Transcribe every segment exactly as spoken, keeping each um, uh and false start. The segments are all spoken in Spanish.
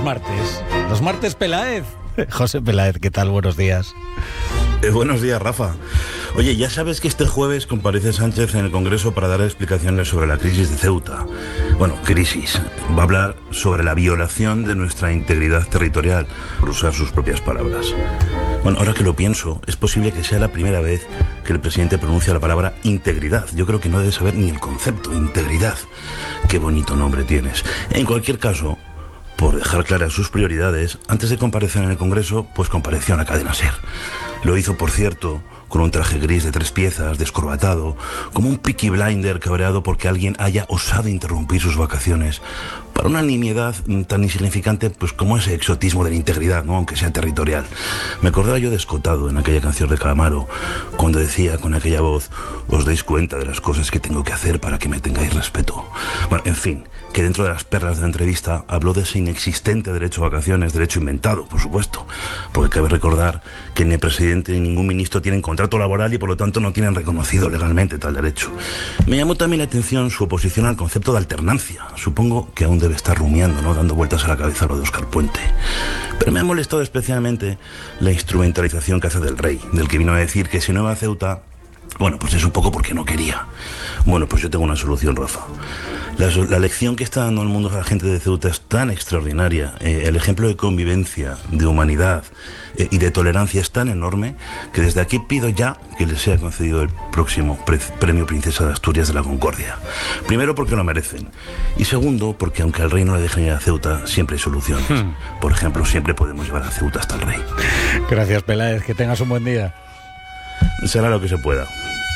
martes. Los martes Peláez. José Peláez, ¿qué tal? Buenos días. Eh, buenos días, Rafa. Oye, ya sabes que este jueves comparece Sánchez en el Congreso para dar explicaciones sobre la crisis de Ceuta. Bueno, crisis. Va a hablar sobre la violación de nuestra integridad territorial, por usar sus propias palabras. Bueno, ahora que lo pienso, es posible que sea la primera vez que el presidente pronuncia la palabra integridad. Yo creo que no debe saber ni el concepto, integridad. Qué bonito nombre tienes. En cualquier caso, por dejar claras sus prioridades, antes de comparecer en el Congreso, pues compareció en la cadena SER. Lo hizo, por cierto, con un traje gris de tres piezas, descorbatado, como un Peaky Blinder cabreado porque alguien haya osado interrumpir sus vacaciones, para una nimiedad tan insignificante pues como ese exotismo de la integridad, ¿no? Aunque sea territorial. Me acordaba yo de Escotado en aquella canción de Calamaro, cuando decía con aquella voz: os dais cuenta de las cosas que tengo que hacer para que me tengáis respeto. Bueno, en fin, que dentro de las perlas de la entrevista habló de ese inexistente derecho a vacaciones, derecho inventado, por supuesto, porque cabe recordar que ni el presidente ni ningún ministro tienen contrato laboral y por lo tanto no tienen reconocido legalmente tal derecho. Me llamó también la atención su oposición al concepto de alternancia. Supongo que aún debe estar rumiando, ¿no? Dando vueltas a la cabeza lo de Óscar Puente. Pero me ha molestado especialmente la instrumentalización que hace del rey, del que vino a decir que si no iba a Ceuta, bueno, pues es un poco porque no quería. Bueno, pues yo tengo una solución, Rafa. La, la lección que está dando el mundo a la gente de Ceuta es tan extraordinaria. Eh, el ejemplo de convivencia, de humanidad eh, y de tolerancia es tan enorme que desde aquí pido ya que les sea concedido el próximo pre Premio Princesa de Asturias de la Concordia. Primero, porque lo merecen. Y segundo, porque aunque al rey no le dejen ir a Ceuta, siempre hay soluciones. Hmm. Por ejemplo, siempre podemos llevar a Ceuta hasta el rey. Gracias, Peláez. Que tengas un buen día. Será lo que se pueda.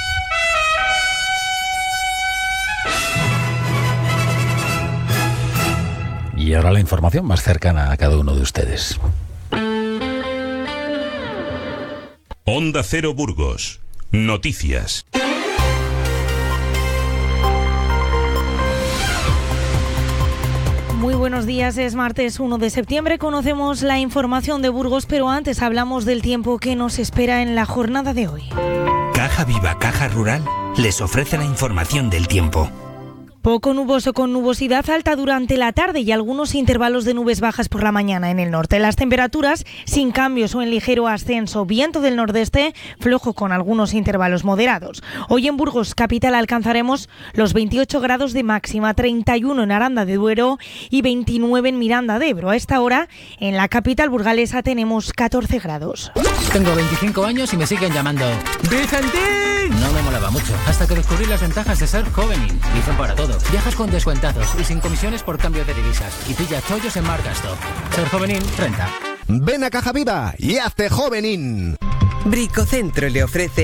Y ahora la información más cercana a cada uno de ustedes. Onda Cero Burgos. Noticias. Muy buenos días, es martes uno de septiembre, conocemos la información de Burgos, pero antes hablamos del tiempo que nos espera en la jornada de hoy. Caja Viva, Caja Rural, les ofrece la información del tiempo. Poco nuboso con nubosidad alta durante la tarde y algunos intervalos de nubes bajas por la mañana en el norte. Las temperaturas sin cambios o en ligero ascenso. Viento del nordeste flojo con algunos intervalos moderados. Hoy en Burgos capital alcanzaremos los veintiocho grados de máxima, treinta y uno en Aranda de Duero y veintinueve en Miranda de Ebro. A esta hora en la capital burgalesa tenemos catorce grados. Tengo veinticinco años y me siguen llamando ¡Vicentín! No me molaba mucho, hasta que descubrí las ventajas de ser Jovenin. Dicen para todo. Viajas con descuentazos y sin comisiones por cambio de divisas. Y pilla chollos en Margasto. Ser Jovenin, treinta. Ven a Caja Viva y hazte Jovenin. Bricocentro le ofrece